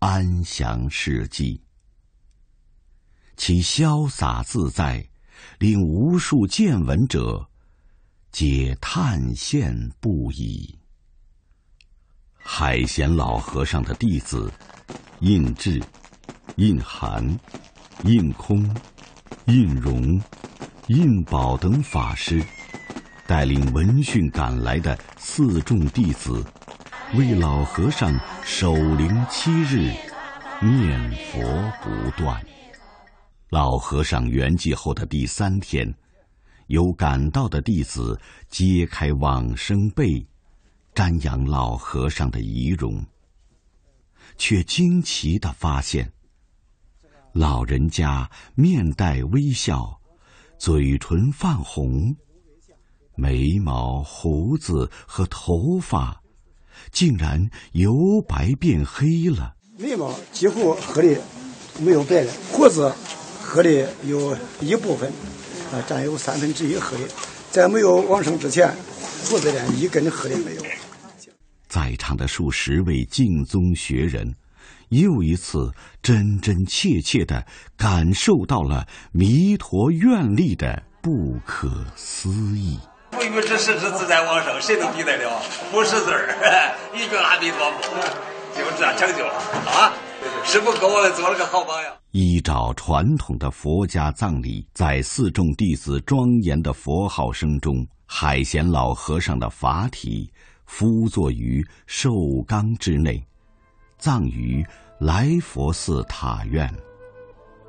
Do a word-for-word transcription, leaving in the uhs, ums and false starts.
安详事迹。其潇洒自在，令无数见闻者皆叹羡不已。海贤老和尚的弟子印智、印涵、印空、印容、印宝等法师，带领闻讯赶来的四众弟子，为老和尚守灵七日，念佛不断。老和尚圆寂后的第三天，有赶到的弟子揭开往生被，瞻仰老和尚的遗容，却惊奇地发现，老人家面带微笑，嘴唇泛红，眉毛、胡子和头发竟然由白变黑了。 眉毛几乎黑的没有白了，胡子黑的有一部分，啊，占有三分之一黑的。在没有往生之前，胡子连一根黑的没有。 在场的数十位净宗学人，又一次真真切切地感受到了弥陀愿力的不可思议。 不与之实之自在往生，谁能比得了？不识字儿，一个阿弥陀佛，就这样成就了啊！师父给我们做了个好榜样。 依照传统的佛家葬礼，在四众弟子庄严的佛号声中，海贤老和尚的法体敷坐于寿缸之内，葬于来佛寺塔院。